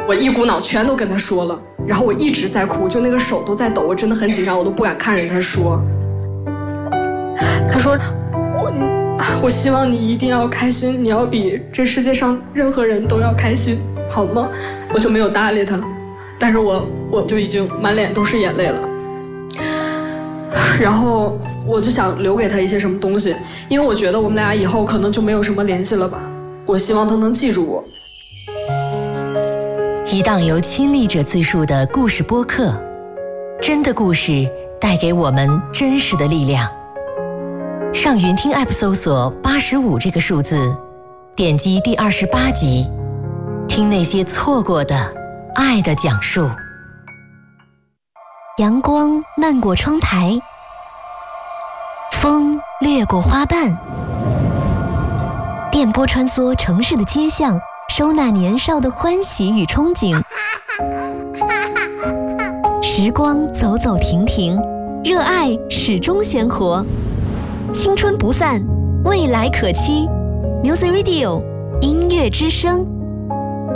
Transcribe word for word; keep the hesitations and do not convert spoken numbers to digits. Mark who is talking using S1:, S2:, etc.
S1: 我一股脑全都跟他说了，然后我一直在哭，就那个手都在抖，我真的很紧张，我都不敢看着他说。他说我我希望你一定要开心，你要比这世界上任何人都要开心，好吗？我就没有搭理他，但是我我就已经满脸都是眼泪了。然后我就想留给他一些什么东西，因为我觉得我们俩以后可能就没有什么联系了吧。我希望他能记住我。
S2: 一档由亲历者自述的故事播客，真的故事带给我们真实的力量。上云听 App 搜索八十五这个数字，点击第二十八集，听那些错过的爱的讲述。
S3: 阳光漫过窗台，风掠过花瓣，电波穿梭城市的街巷，收纳年少的欢喜与憧憬。时光走走停停，热爱始终鲜活，青春不散，未来可期。Music Radio 音乐之声。